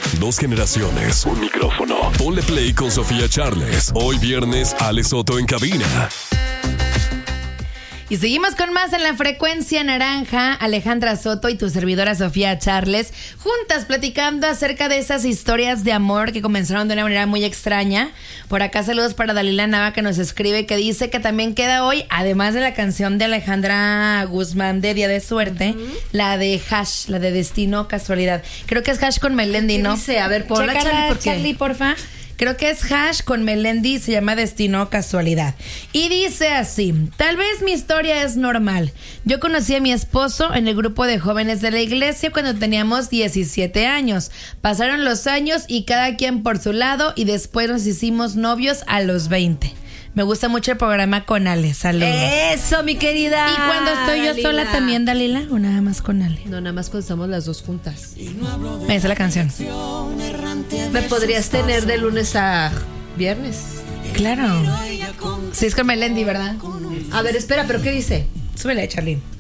Dos generaciones, un micrófono. Ponle play con Sofía Charles. Hoy viernes, Ale Soto en cabina. Y seguimos con más en la frecuencia naranja. Alejandra Soto y tu servidora Sofía Charles, juntas platicando acerca de esas historias de amor que comenzaron de una manera muy extraña. Por acá saludos para Dalila Nava, que nos escribe, que dice que también queda hoy, además de la canción de Alejandra Guzmán de Día de Suerte, la de Hash, la de Destino Casualidad. Creo que es Hash con Melendi, ¿no? Dice, a ver, ponla, Charlie, porfa. Creo que es Hash con Melendi, se llama Destino Casualidad. Y dice así: tal vez mi historia es normal. Yo conocí a mi esposo en el grupo de jóvenes de la iglesia cuando teníamos 17 años. Pasaron los años y cada quien por su lado, y después nos hicimos novios a los 20. Me gusta mucho el programa con Ale. Saludos. Eso, mi querida. ¿Y cuando estoy yo Dalila sola también, Dalila? ¿O nada más con Ale? No, nada más cuando estamos las dos juntas. Me dice la canción. Me podrías tener de lunes a viernes. Claro. Sí, es con Melendi, ¿verdad? A ver, espera, ¿pero qué dice? Súbele, Charlie.